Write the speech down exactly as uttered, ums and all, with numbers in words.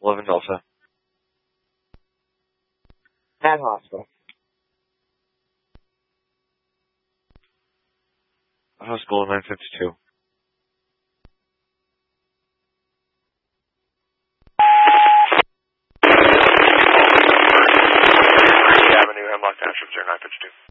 eleven Delta. At hospital. Hospital nine fifty-two. Avenue, Hemlock Township, zero nine fifty-two.